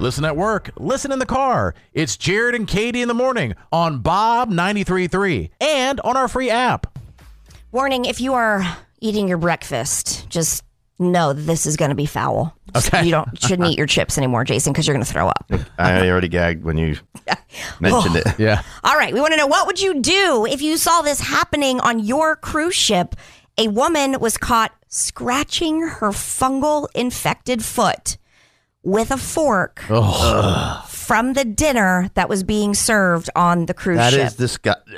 Listen at work. Listen in the car. It's Jared and Katie in the morning on Bob 93.3 and on our free app. Warning, if you are eating your breakfast, just know that this is going to be foul. Okay. You shouldn't eat your chips anymore, Jason, because you're going to throw up. I already gagged when you mentioned it. Yeah. All right. We want to know, what would you do if you saw this happening on your cruise ship? A woman was caught scratching her fungal infected foot with a fork from the dinner that was being served on the cruise That ship. is disgusting.